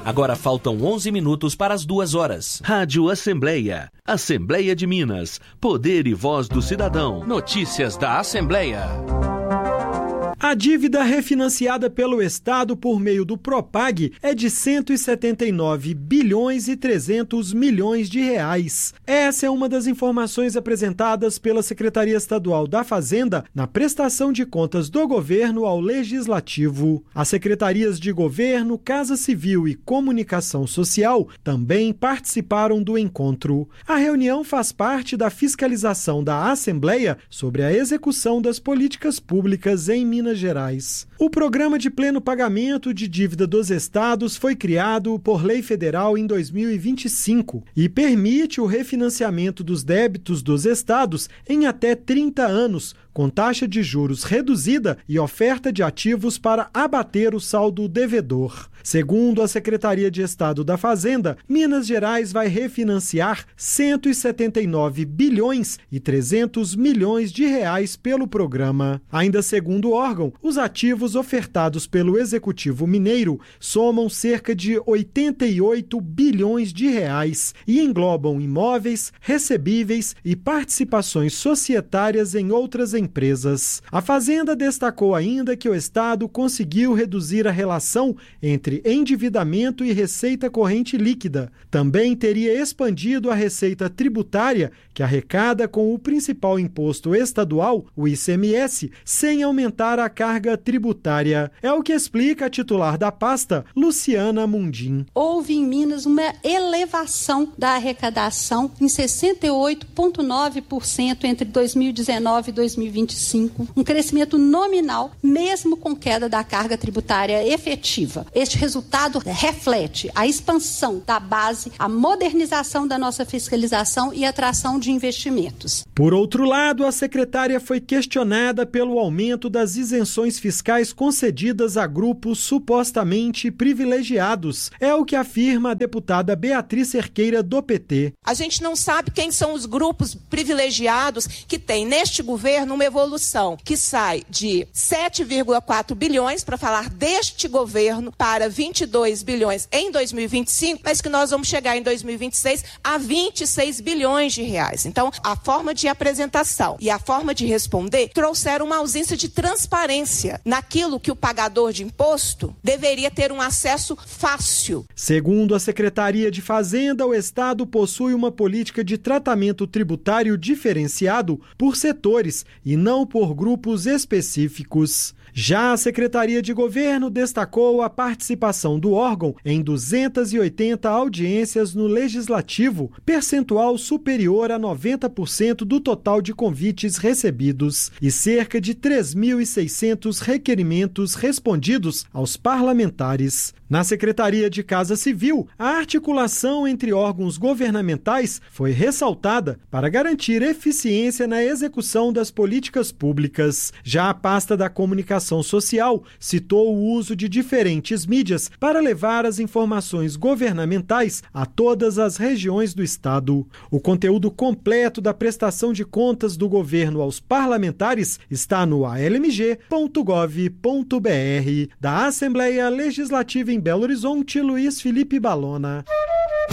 Agora faltam 11 minutos para as 2 horas. Rádio Assembleia. Assembleia de Minas. Poder e voz do cidadão. Notícias da Assembleia. A dívida refinanciada pelo Estado por meio do Propag é de 179 bilhões e 300 milhões de reais. Essa é uma das informações apresentadas pela Secretaria Estadual da Fazenda na prestação de contas do governo ao Legislativo. As secretarias de Governo, Casa Civil e Comunicação Social também participaram do encontro. A reunião faz parte da fiscalização da Assembleia sobre a execução das políticas públicas em Minas Gerais. O Programa de Pleno Pagamento de Dívida dos Estados foi criado por lei federal em 2025 e permite o refinanciamento dos débitos dos estados em até 30 anos, com taxa de juros reduzida e oferta de ativos para abater o saldo devedor. Segundo a Secretaria de Estado da Fazenda, Minas Gerais vai refinanciar 179 bilhões e 300 milhões de reais pelo programa. Ainda segundo o órgão, os ativos ofertados pelo Executivo Mineiro somam cerca de 88 bilhões de reais e englobam imóveis, recebíveis e participações societárias em outras empresas. A Fazenda destacou ainda que o Estado conseguiu reduzir a relação entre endividamento e receita corrente líquida. Também teria expandido a receita tributária, que arrecada com o principal imposto estadual, o ICMS, sem aumentar a carga tributária. É o que explica a titular da pasta, Luciana Mundim. Houve em Minas uma elevação da arrecadação em 68,9% entre 2019 e 2025, um crescimento nominal, mesmo com queda da carga tributária efetiva. Este resultado reflete a expansão da base, a modernização da nossa fiscalização e atração de investimentos. Por outro lado, a secretária foi questionada pelo aumento das isenções fiscais concedidas a grupos supostamente privilegiados. É o que afirma a deputada Beatriz Cerqueira, do PT. A gente não sabe quem são os grupos privilegiados que têm neste governo uma evolução que sai de 7,4 bilhões, para falar deste governo, para 22 bilhões em 2025, mas que nós vamos chegar em 2026 a 26 bilhões de reais. Então, a forma de apresentação e a forma de responder trouxeram uma ausência de transparência naquilo que o pagador de imposto deveria ter um acesso fácil. Segundo a Secretaria de Fazenda, o Estado possui uma política de tratamento tributário diferenciado por setores e não por grupos específicos. Já a Secretaria de Governo destacou a participação do órgão em 280 audiências no Legislativo, percentual superior a 90% do total de convites recebidos e cerca de 3.600 requerimentos respondidos aos parlamentares. Na Secretaria de Casa Civil, a articulação entre órgãos governamentais foi ressaltada para garantir eficiência na execução das políticas públicas. Já a pasta da Comunicação Social citou o uso de diferentes mídias para levar as informações governamentais a todas as regiões do Estado. O conteúdo completo da prestação de contas do governo aos parlamentares está no almg.gov.br. Da Assembleia Legislativa em Belo Horizonte, Luiz Felipe Balona.